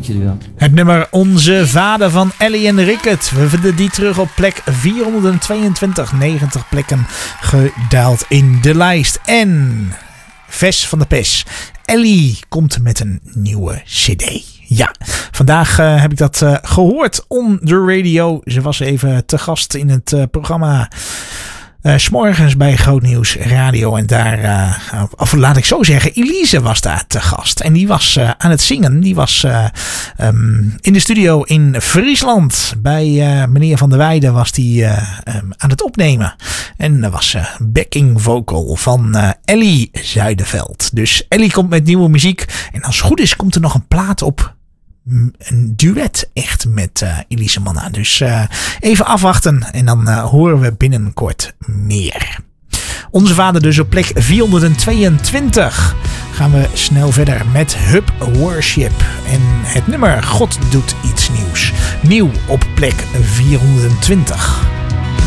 Dank jullie wel. Het nummer Onze Vader van Ellie en Rickert. We vinden die terug op plek 422. 90 plekken gedaald in de lijst. En Ves van de Pes. Ellie komt met een nieuwe cd. Ja, vandaag heb ik dat gehoord on the radio. Ze was even te gast in het programma 's morgens bij Groot Nieuws Radio. En daar, of laat ik zo zeggen, Elise was daar te gast. En die was aan het zingen. Die was in de studio in Friesland. Bij meneer Van der Weijden was die aan het opnemen. En dat was backing vocal van Ellie Zuiderveld. Dus Ellie komt met nieuwe muziek. En als het goed is, komt er nog een plaat op. Een duet echt met Elise Manna. Dus even afwachten en dan horen we binnenkort meer. Onze Vader dus op plek 422. Gaan we snel verder met Hub Worship. En het nummer God doet iets nieuws. Nieuw op plek 420.